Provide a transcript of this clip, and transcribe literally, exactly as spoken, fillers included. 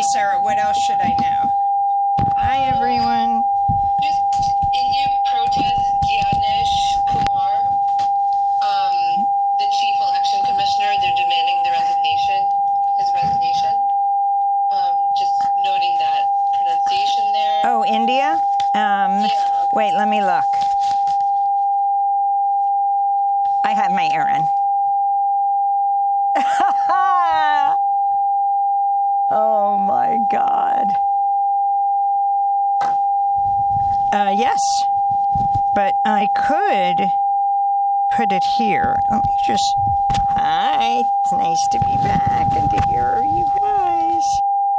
Sarah, what else should I know? Hi, everyone. Just India protest Gyanesh Kumar, um, the chief election commissioner. They're demanding the resignation, his resignation. Um, just noting that pronunciation there. Oh, India? Um, yeah. Wait, let me look. I have my Aaron. Oh, my God. Uh, yes, but I could put it here. Let me just... Hi, it's nice to be